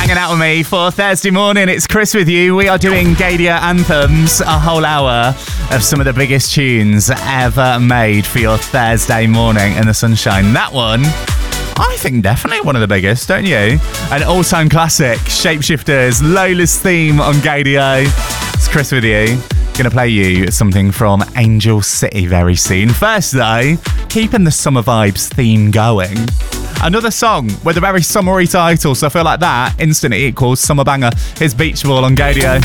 hanging out with me for Thursday morning. It's Chris with you. We are doing Gaydar Anthems, a whole hour of some of the biggest tunes ever made for your Thursday morning in the sunshine. That one, I think definitely one of the biggest, don't you? An all-time classic, Shapeshifters, Lola's theme on Gaydar. It's Chris with you. Gonna play you something from Angel City very soon. First though, keeping the summer vibes theme going. Another song with a very summery title, so I feel like that instantly equals summer banger. Here's Beach Ball on Gaydar.